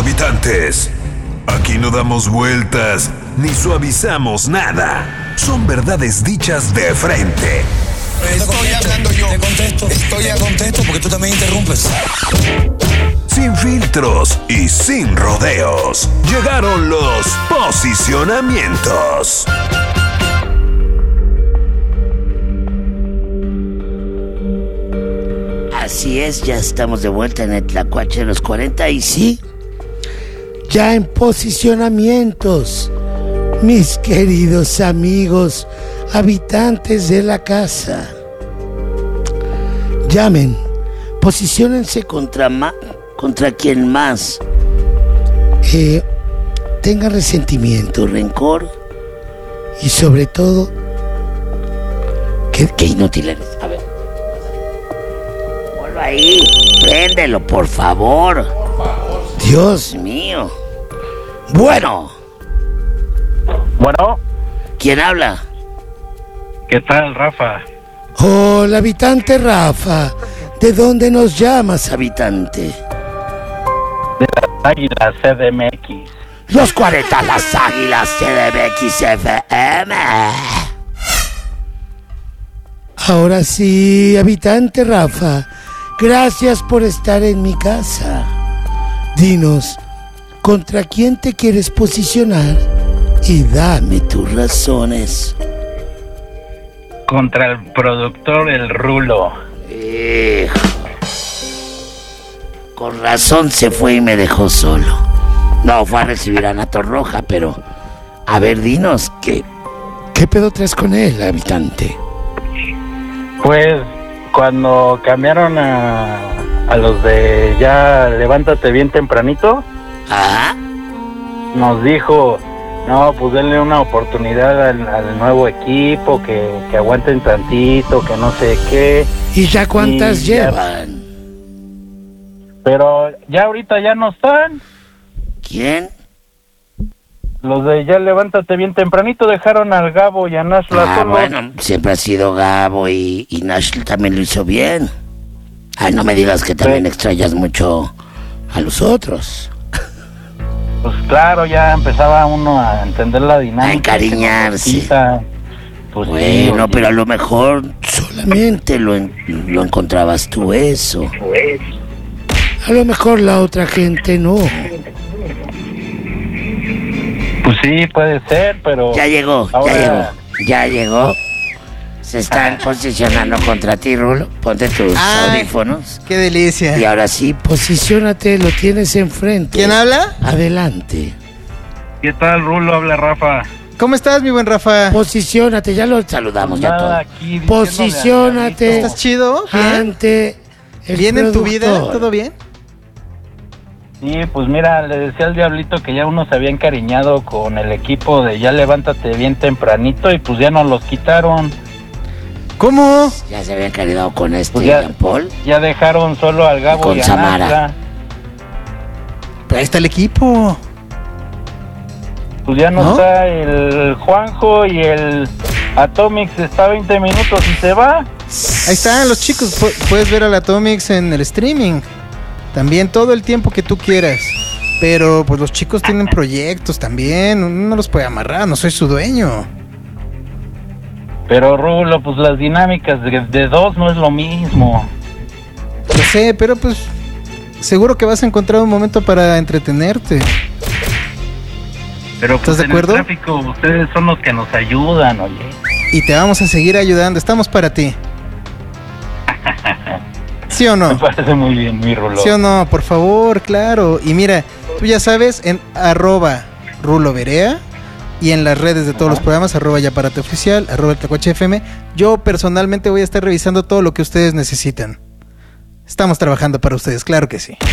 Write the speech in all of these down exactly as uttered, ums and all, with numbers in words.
habitantes. Aquí no damos vueltas ni suavizamos nada. Son verdades dichas de frente. Estoy hablando yo. Te contesto. Estoy a contesto porque tú también interrumpes. Sin filtros y sin rodeos. Llegaron los posicionamientos. Así es, ya estamos de vuelta en el Tlacuache de los cuarenta y sí, ya en posicionamientos, mis queridos amigos, habitantes de la casa. Llamen, posiciónense contra ma, contra quien más eh, tengan resentimiento, rencor y sobre todo, qué, qué inútil eres. A ver, ponlo ahí, préndelo, por favor. Por favor. Dios mío. Bueno. Bueno. ¿Quién habla? ¿Qué tal, Rafa? Hola, habitante Rafa. ¿De dónde nos llamas, habitante? De las Águilas C D M X. Los cuarenta, las Águilas C D M X F M. Ahora sí, habitante Rafa. Gracias por estar en mi casa. Dinos, ¿contra quién te quieres posicionar? Y dame tus razones. Contra el productor El Rulo. Hijo. Con razón se fue y me dejó solo. No, fue a recibir a Nato Roja, pero... A ver, dinos, ¿qué, ¿qué pedo traes con él, habitante? Pues, cuando cambiaron a, a los de ya levántate bien tempranito... Ajá. Nos dijo... No, pues denle una oportunidad al, al nuevo equipo, que, que aguanten tantito, que no sé qué. ¿Y ya cuántas y llevan? Ya, pero ya ahorita ya no están. ¿Quién? Los de ya levántate bien tempranito dejaron al Gabo y a Nashla Ah, solos. bueno, siempre ha sido Gabo y, y Nash también lo hizo bien. Ay, no me digas que también sí. Extrañas mucho a los otros. Pues claro, ya empezaba uno a entender la dinámica. A encariñarse. Pues bueno, sí, pero a lo mejor solamente lo, en, lo encontrabas tú eso. A lo mejor la otra gente no. Pues sí, puede ser, pero... Ya llegó, ahora... ya llegó, ya llegó. Se están posicionando contra ti, Rulo. Ponte tus Ay, audífonos. ¡Qué delicia! Y ahora sí, posiciónate, lo tienes enfrente. ¿Quién habla? Adelante. ¿Qué tal, Rulo? Habla Rafa. ¿Cómo estás, mi buen Rafa? Posiciónate, ya lo saludamos ya todo. Posiciónate. ¿Estás chido? ¿Bien? Ante el ¿Bien en tu vida? ¿Todo bien? Sí, pues mira, le decía al Diablito que ya uno se había encariñado con el equipo de ya levántate bien tempranito y pues ya nos los quitaron. ¿Cómo? Ya se habían encariñado con este pues ya, Jean Paul. Ya dejaron solo al Gabo y, con y a Samara. Nashla. Pero ahí está el equipo. Pues ya no, ¿no? Está el Juanjo y el Atomix, está veinte minutos y se va. Ahí están los chicos, puedes ver al Atomix en el streaming. También todo el tiempo que tú quieras. Pero pues los chicos tienen proyectos también, uno no los puede amarrar, no soy su dueño. Pero Rulo, pues las dinámicas de, de dos no es lo mismo. Lo sé, pero pues seguro que vas a encontrar un momento para entretenerte. Pero pues, ¿estás de acuerdo? En el tráfico ustedes son los que nos ayudan, oye. Y te vamos a seguir ayudando, estamos para ti. ¿Sí o no? Me parece muy bien, mi Rulo. ¿Sí o no? Por favor, claro. Y mira, tú ya sabes, en arroba Rulo Berea y en las redes de todos Ajá. los programas, arroba Yaparate Oficial, arroba el Tlacuache F M, yo personalmente voy a estar revisando todo lo que ustedes necesitan. Estamos trabajando para ustedes, claro que sí.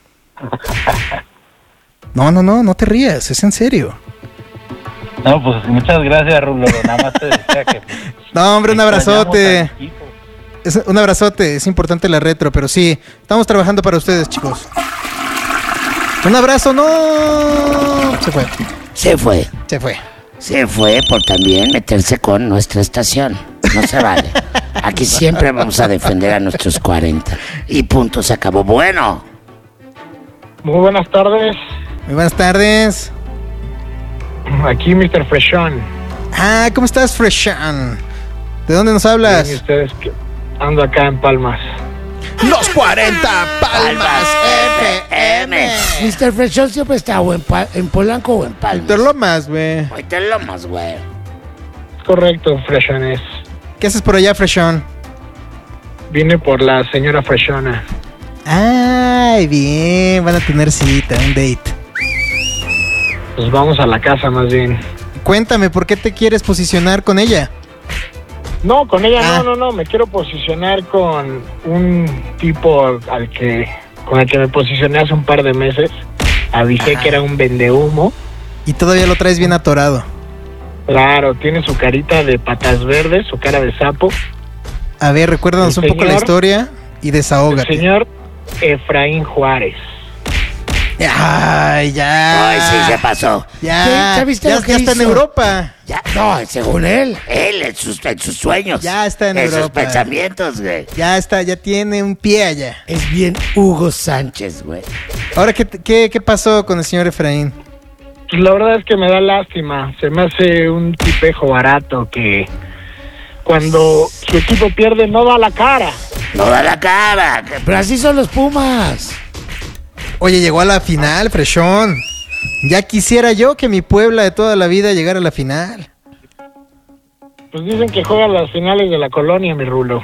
No, no, no, no te rías, es en serio. No, pues muchas gracias, Rulo, nada más te decía que... No, hombre, un abrazote. Es un abrazote, es importante la retro, pero sí, estamos trabajando para ustedes, chicos. Un abrazo, no. Se fue. Se fue. Se fue. Se fue por también meterse con nuestra estación. No se vale. Aquí siempre vamos a defender a nuestros cuarenta. Y punto, se acabó. Bueno. Muy buenas tardes. Muy buenas tardes. Aquí mister Freshon. Ah, ¿cómo estás, Freshon? ¿De dónde nos hablas? Bien, ¿y ustedes qué? Ando acá en Palmas. Los cuarenta Palmas F M. mister Freshon siempre está o en, pa- en Polanco o en Palmas. Interlomas, güey. Hoy te lomas, güey. Correcto, Freshones. ¿Qué haces por allá, Freshon? Vine por la señora Freshona. Ay, bien, van a tener cita, un date. Pues vamos a la casa más bien. Cuéntame, ¿por qué te quieres posicionar con ella? No, con ella Ah. no, no, no. Me quiero posicionar con un tipo al que con el que me posicioné hace un par de meses. Avisé que era un vendehumo. Y todavía lo traes bien atorado. Claro, tiene su carita de patas verdes, su cara de sapo. A ver, recuérdanos El un poco la señor- historia y El desahógate. señor Efraín Juárez. Ay, ya. Ay, sí, se pasó. Ya, ¿Qué? ¿Ya viste ya, lo que ya está en hizo? Europa. Ya, No, según él. él en sus, en sus sueños. Ya está en sus Europa. pensamientos, güey. Ya está, ya tiene un pie allá. Es bien Hugo Sánchez, güey. Ahora, ¿qué, qué, qué pasó con el señor Efraín? Pues la verdad es que me da lástima. Se me hace un tipejo barato que cuando su equipo pierde no da la cara. No da la cara. que- Pero así son los Pumas. Oye, llegó a la final, Freshón. Ya quisiera yo que mi Puebla de toda la vida llegara a la final. Pues dicen que juega las finales de la colonia, mi Rulo.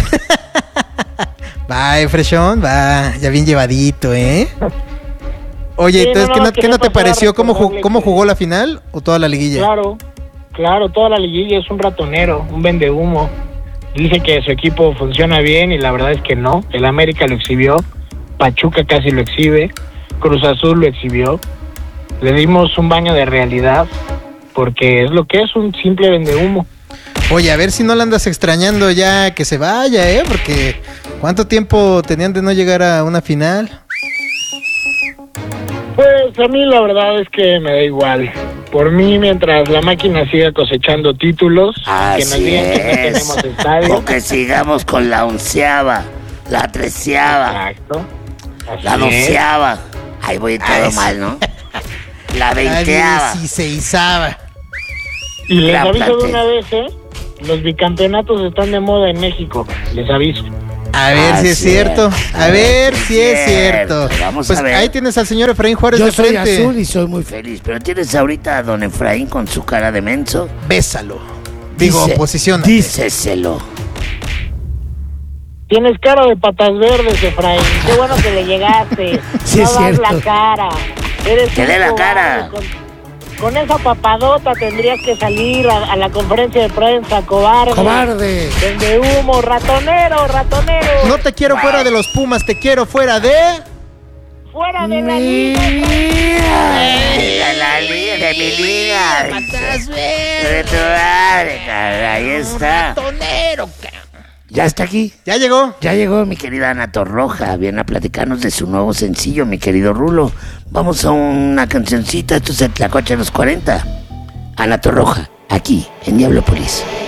Bye, Freshón, va. Ya bien llevadito, ¿eh? Oye, Sí, entonces, no, ¿qué no, no, que qué no no te pasaba pareció? ¿Cómo, ju- recordable ¿Cómo que- jugó la final o toda la liguilla? Claro, claro, toda la liguilla es un ratonero, un vendehumo. Dice que su equipo funciona bien y la verdad es que no. El América lo exhibió, Pachuca casi lo exhibe, Cruz Azul lo exhibió. Le dimos un baño de realidad porque es lo que es, un simple vendehumo. Oye, a ver si no la andas extrañando ya que se vaya, ¿eh? Porque ¿cuánto tiempo tenían de no llegar a una final? Pues a mí la verdad es que me da igual. Por mí, mientras la máquina siga cosechando títulos, que nos Así digan que no es. tenemos estadio. O que sigamos con la onceava, la treceava, Exacto. Así la es. doceava. Ahí voy todo Ay, mal, ¿no? La La veinteava. dieciseisava. Y les Gran aviso de plantel. una vez, ¿eh? Los bicampeonatos están de moda en México. Les aviso. A ver si es Así cierto. es. A ver si es cierto. cierto. Vamos Pues a ver. ahí tienes al señor Efraín Juárez Yo de soy frente. azul y soy muy feliz. Feliz, pero tienes ahorita a don Efraín con su cara de menso. Bésalo. Digo, Dice- posiciónate. Díceselo. Tienes cara de patas verdes, Efraín. Qué bueno que le llegaste. Sí, no es das cierto. la cara. Eres Que un dé la cobarde. cara. Con, con esa papadota tendrías que salir a, a la conferencia de prensa, cobarde. Cobarde. Vende humo, ratonero, ratonero. No te quiero fuera de los Pumas, te quiero fuera de... Fuera de la liga. Efraín. De la liga, de mi liga. De tu madre, cara, ahí está. Ya está aquí. Ya llegó. Ya llegó mi Mi querida Ana Torroja, viene a platicarnos de su nuevo sencillo, mi querido Rulo. Vamos a una cancioncita, esto es el Tlacoche de los cuarenta. Ana Torroja, aquí, en Diablopolis.